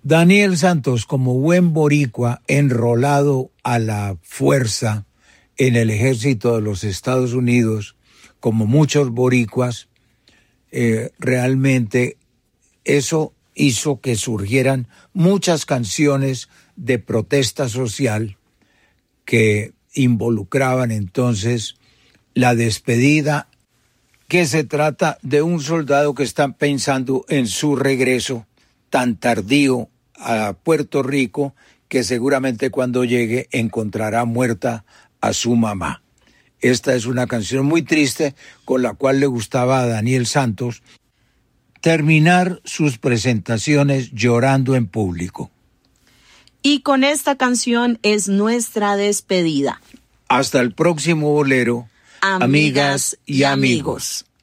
Daniel Santos, como buen boricua enrolado a la fuerza en el ejército de los Estados Unidos, como muchos boricuas, realmente eso hizo que surgieran muchas canciones de protesta social que involucraban entonces la despedida, que se trata de un soldado que está pensando en su regreso tan tardío a Puerto Rico, que seguramente cuando llegue encontrará muerta a su mamá. Esta es una canción muy triste con la cual le gustaba a Daniel Santos terminar sus presentaciones llorando en público. Y con esta canción es nuestra despedida. Hasta el próximo bolero, amigas y amigos.